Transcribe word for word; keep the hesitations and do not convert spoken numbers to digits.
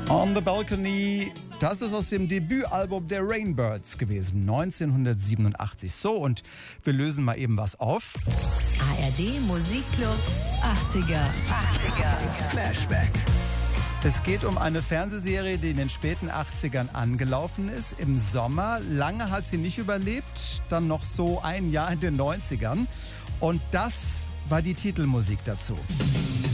On the Balcony, das ist aus dem Debütalbum der Rainbirds gewesen, neunzehnhundertsiebenundachtzig. So, und wir lösen mal eben was auf. A R D Musikclub achtziger. achtziger. Flashback. Es geht um eine Fernsehserie, die in den späten achtzigern angelaufen ist, im Sommer. Lange hat sie nicht überlebt, dann noch so ein Jahr in den neunzigern. Und das war die Titelmusik dazu.